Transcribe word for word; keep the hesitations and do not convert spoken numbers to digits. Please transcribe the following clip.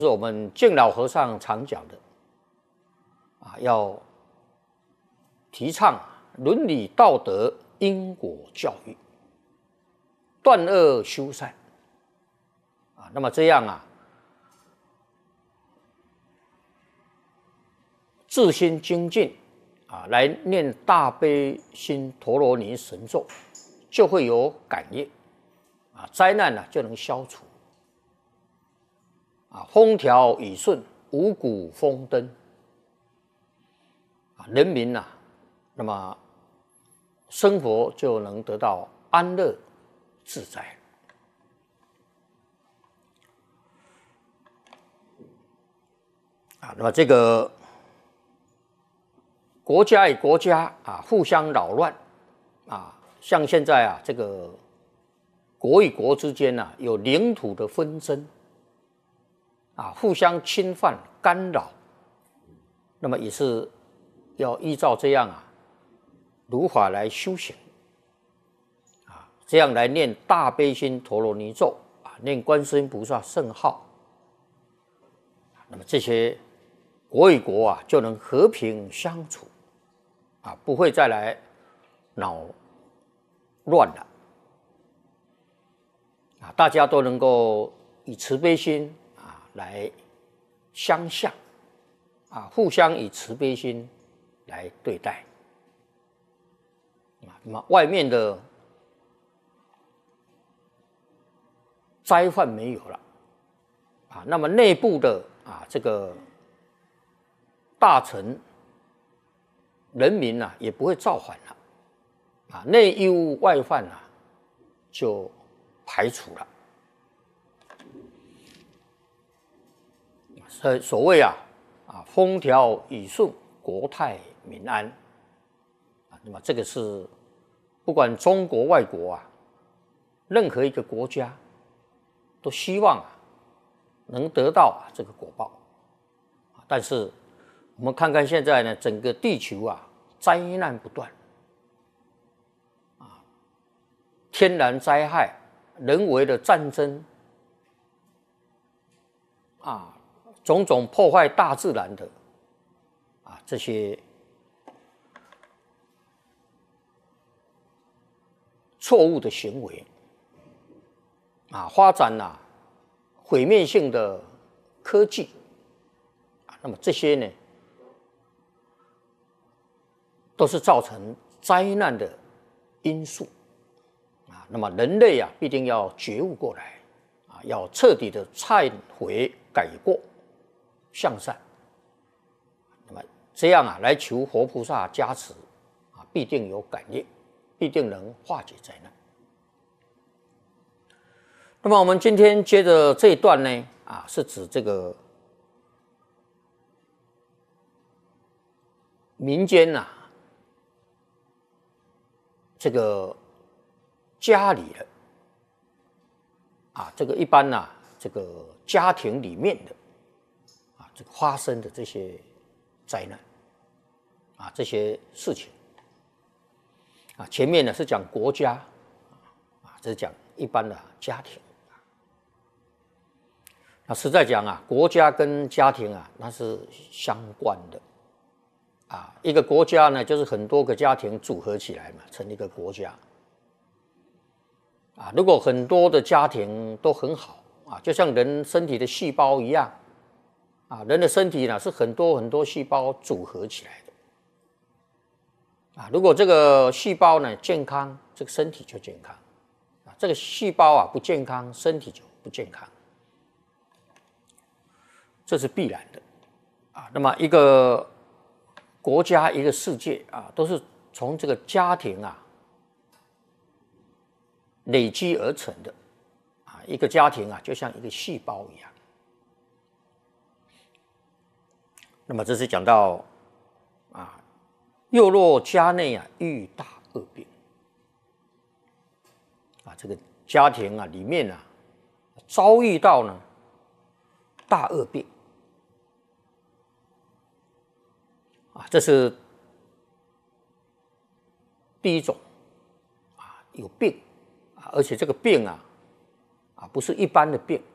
是我们敬老和尚常讲的啊，要提倡伦理道德、因果教育，断恶修善啊。那么这样啊，自心精进啊，来念大悲心陀罗尼神咒，就会有感应啊，灾难呢、啊、就能消除。啊，风调雨顺，五谷丰登，啊，人民呐、啊，那么生活就能得到安乐自在。啊，那么这个国家与国家啊互相扰乱，啊，像现在啊这个国与国之间啊有领土的纷争。啊，互相侵犯、干扰，那么也是要依照这样啊，如法来修行，啊，这样来念大悲心陀罗尼咒啊，念观世音菩萨圣号，那么这些国与国啊就能和平相处，啊，不会再来恼乱了，啊，大家都能够以慈悲心。来相向啊，互相以慈悲心来对待啊。那么外面的灾患没有了啊，那么内部的啊这个大臣人民呐、啊、也不会造反了啊，内忧外患啊就排除了。呃，所谓啊啊，风调雨顺，国泰民安啊。那么这个是不管中国外国啊，任何一个国家都希望啊能得到啊这个果报。但是我们看看现在呢，整个地球啊灾难不断啊，天然灾害、人为的战争啊。种种破坏大自然的啊这些错误的行为啊，发展啊毁灭性的科技啊，那么这些呢都是造成灾难的因素啊。那么人类啊必定要觉悟过来啊，要彻底的忏悔改过。向善，那么这样啊，来求活菩萨加持啊，必定有感应，必定能化解灾难。那么我们今天接着这一段呢，啊，是指这个民间呐、啊，这个家里的啊，这个一般呐、啊，这个家庭里面的。这个发生的这些灾难啊，这些事情啊，前面呢是讲国家啊，这是讲一般的家庭。那实在讲啊，国家跟家庭啊，那是相关的啊。一个国家呢，就是很多个家庭组合起来嘛，成一个国家啊。如果很多的家庭都很好啊，就像人身体的细胞一样。啊，人的身体呢是很多很多细胞组合起来的啊。如果这个细胞呢健康，这个身体就健康啊；这个细胞啊不健康，身体就不健康，这是必然的啊。那么一个国家、一个世界啊，都是从这个家庭啊累积而成的啊。一个家庭啊，就像一个细胞一样。那么这是讲到啊，幼若家内啊遇大恶病啊，这个家庭啊里面啊遭遇到呢大恶病啊，这是第一种啊，有病啊，而且这个病啊啊不是一般的病